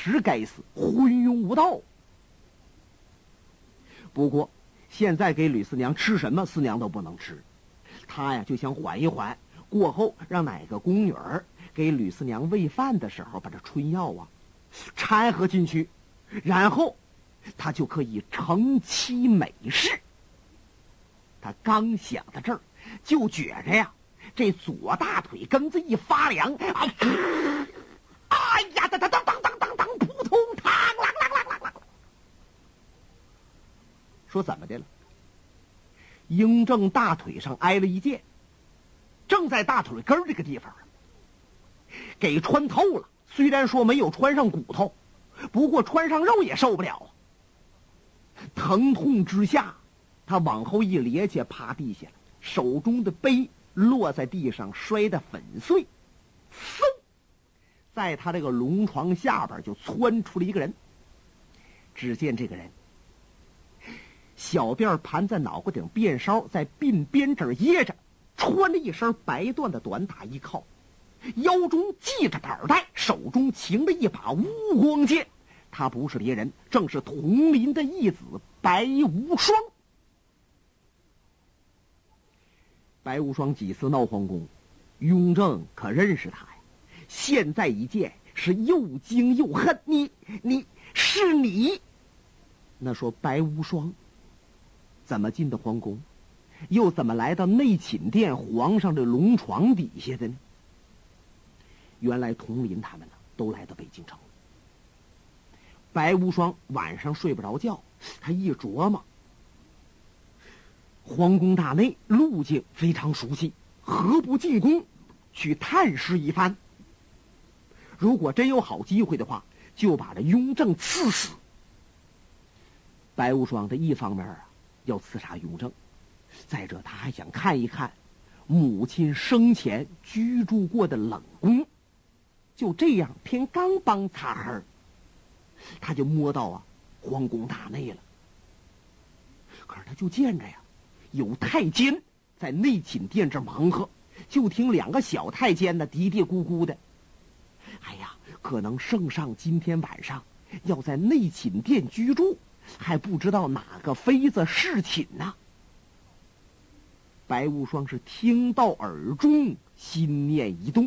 实该死，昏庸无道。不过现在给吕四娘吃什么，四娘都不能吃。她呀就想缓一缓，过后让哪个宫女儿给吕四娘喂饭的时候，把这春药啊掺和进去，然后她就可以成妻美事。她刚想到这儿，就觉着呀，这左大腿根子一发凉，哎呀，当当当当当当，扑通，嘡啷啷啷啷啷。说怎么的了？嬴政大腿上挨了一箭，正在大腿根这个地方，给穿透了。虽然说没有穿上骨头，不过穿上肉也受不了啊。疼痛之下，他往后一趔趄，趴地下了，手中的杯落在地上，摔得粉碎。嗖，在他这个龙床下边就窜出了一个人。只见这个人小辫盘在脑瓜顶，辫梢在鬓边这儿掖着，穿着一身白缎的短打衣靠，腰中系着板带，手中擎着一把乌光剑。他不是别人，正是佟林的义子白无双。白无双几次闹皇宫，雍正可认识他呀。现在一见是又惊又恨，你是你？那说白无双怎么进的皇宫，又怎么来到内寝殿皇上的龙床底下的呢？原来佟林他们呢都来到北京城。白无双晚上睡不着觉，他一琢磨，皇宫大内路径非常熟悉，何不进宫去探视一番？如果真有好机会的话，就把这雍正赐死。白无双这一方面啊要刺杀雍正，再者他还想看一看母亲生前居住过的冷宫。就这样，天刚帮擦黑，他就摸到啊皇宫大内了。可是他就见着呀，有太监在内寝殿这忙活，就听两个小太监呢嘀嘀咕咕的。哎呀，可能圣上今天晚上要在内寝殿居住，还不知道哪个妃子侍寝呢。白无双是听到耳中，心念一动。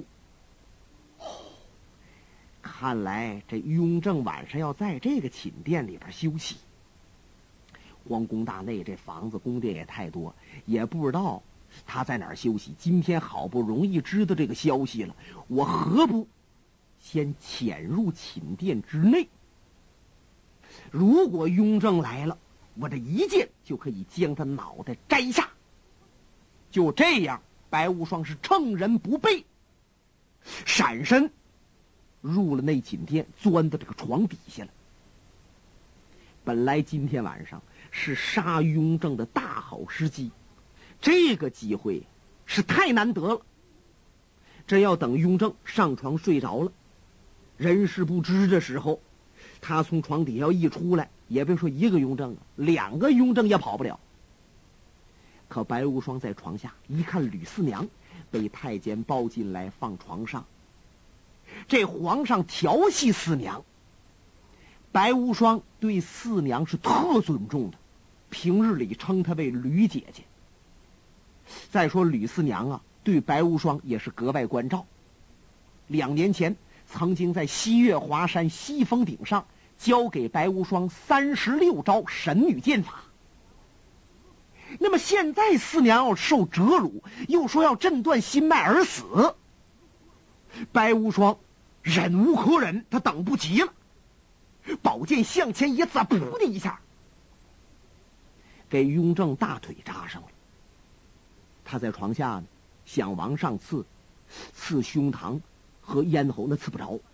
看来这雍正晚上要在这个寝殿里边休息。皇宫大内这房子宫殿也太多，也不知道他在哪儿休息。今天好不容易知道这个消息了，我何不先潜入寝殿之内？如果雍正来了，我这一剑就可以将他脑袋摘下。就这样，白无双是趁人不备，闪身入了内寝殿，钻到这个床底下了。本来今天晚上是杀雍正的大好时机，这个机会是太难得了。真要等雍正上床睡着了，人事不知的时候，他从床底下一出来，也别说一个雍正啊，两个雍正也跑不了。可白无双在床下一看，吕四娘被太监抱进来放床上，这皇上调戏四娘，白无双对四娘是特尊重的，平日里称她为吕姐姐。再说吕四娘啊，对白无双也是格外关照。2年前曾经在西岳华山西峰顶上教给白无双36招神女剑法。那么现在四娘要受折辱，又说要震断心脉而死，白无双忍无可忍，他等不及了，宝剑向前一刺，噗的一下给雍正大腿扎上了。他在床下呢，想往上刺胸膛和咽喉，那刺不着。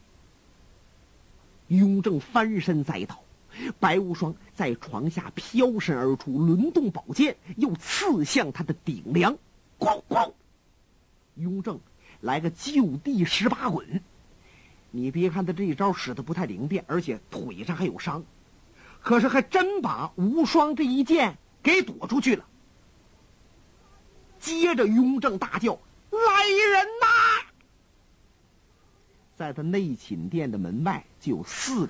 雍正翻身栽倒，白无双在床下飘身而出，轮动宝剑又刺向他的顶梁，咣咣！雍正来个就地18滚。你别看他这一招使得不太灵便，而且腿上还有伤，可是还真把无双这一剑给躲出去了。接着雍正大叫：“来人呐！”在他内寝殿的门外就有4个